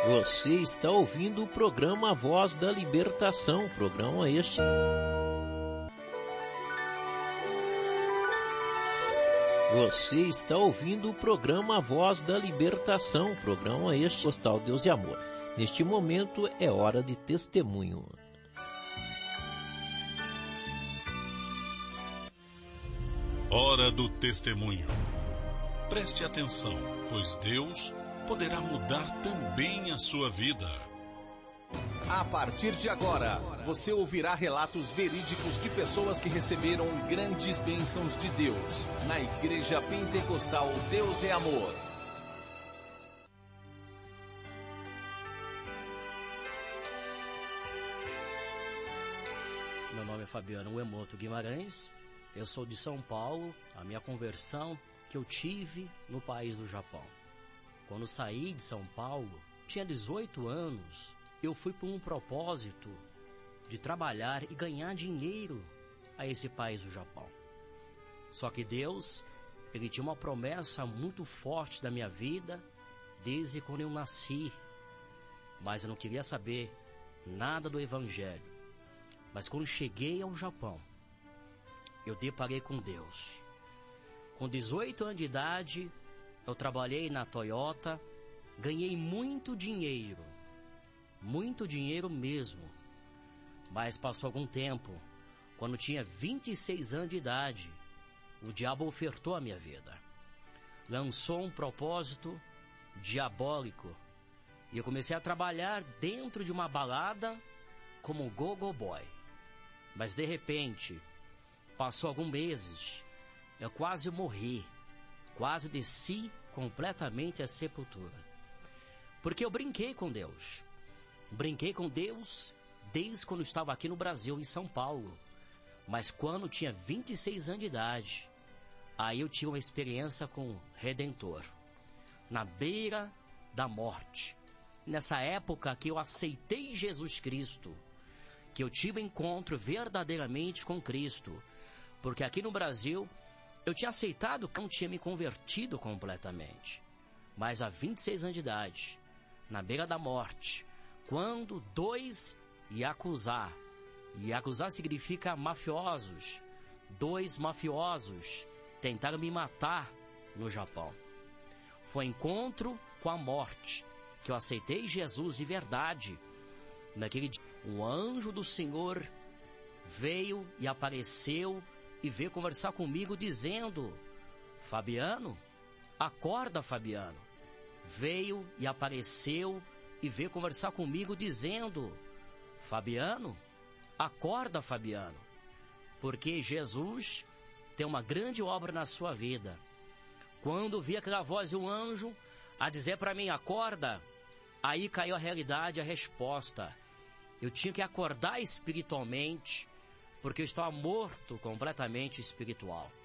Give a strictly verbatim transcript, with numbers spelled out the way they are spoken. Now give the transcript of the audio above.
Você está ouvindo o programa Voz da Libertação, programa este. Você está ouvindo o programa Voz da Libertação, programa este, Postal Deus e Amor. Neste momento é hora de testemunho. Hora do testemunho. Preste atenção, pois Deus poderá mudar também a sua vida. A partir de agora, você ouvirá relatos verídicos de pessoas que receberam grandes bênçãos de Deus na Igreja Pentecostal Deus é Amor. Meu nome é Fabiano Uemoto Guimarães, eu sou de São Paulo. A minha conversão que eu tive no país do Japão. Quando saí de São Paulo, tinha dezoito anos, eu fui por um propósito de trabalhar e ganhar dinheiro a esse país do Japão. Só que Deus, Ele tinha uma promessa muito forte da minha vida desde quando eu nasci. Mas eu não queria saber nada do Evangelho. Mas quando cheguei ao Japão, eu deparei com Deus. Com dezoito anos de idade, eu trabalhei na Toyota, ganhei muito dinheiro, muito dinheiro mesmo. Mas passou algum tempo, quando tinha vinte e seis anos de idade, o diabo ofertou a minha vida. Lançou um propósito diabólico e eu comecei a trabalhar dentro de uma balada como go-go boy. Mas de repente, passou alguns meses, eu quase morri. Quase desci completamente à sepultura. Porque eu brinquei com Deus. Brinquei com Deus desde quando eu estava aqui no Brasil, em São Paulo. Mas quando tinha vinte e seis anos de idade, aí eu tive uma experiência com o Redentor. Na beira da morte. Nessa época que eu aceitei Jesus Cristo. Que eu tive um encontro verdadeiramente com Cristo. Porque aqui no Brasil, eu tinha aceitado que não tinha me convertido completamente. Mas há vinte e seis anos de idade, na beira da morte, quando dois Yakuza, Yakuza significa mafiosos, dois mafiosos tentaram me matar no Japão. Foi encontro com a morte, que eu aceitei Jesus de verdade. Naquele dia, um anjo do Senhor veio e apareceu e veio conversar comigo dizendo: Fabiano, acorda, Fabiano. Veio e apareceu e veio conversar comigo dizendo: Fabiano, acorda, Fabiano. Porque Jesus tem uma grande obra na sua vida. Quando vi aquela voz de um anjo a dizer para mim: acorda, aí caiu a realidade, a resposta. Eu tinha que acordar espiritualmente, porque eu estava morto completamente espiritual.